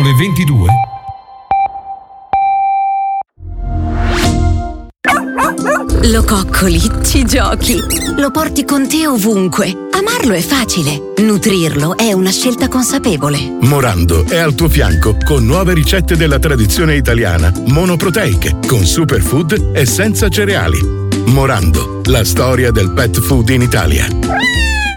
22. Lo coccoli, ci giochi, lo porti con te ovunque. Amarlo è facile, nutrirlo è una scelta consapevole. Morando è al tuo fianco con nuove ricette della tradizione italiana, monoproteiche, con superfood e senza cereali. Morando, la storia del pet food in Italia.